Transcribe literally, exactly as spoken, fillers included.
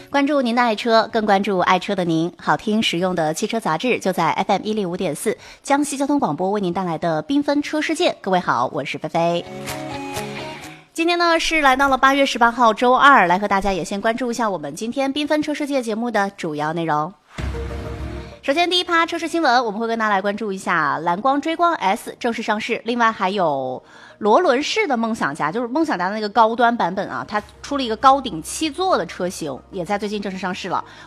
关注您的爱车，更关注爱车的您。好听实用的汽车杂志就在 F M 一零五点四江西交通广播为您带来的缤纷车世界。各位好，我是菲菲。今天呢是来到了八月十八号周二，来和大家也先关注一下我们今天缤纷车世界节目的主要内容。首先第一趴车市新闻，我们会跟大家来关注一下蓝光追光 S 正式上市，另外还有罗伦式的梦想家，就是梦想家的那个高端版本啊，它出了一个高顶七座的车型，也在最近正式上市了。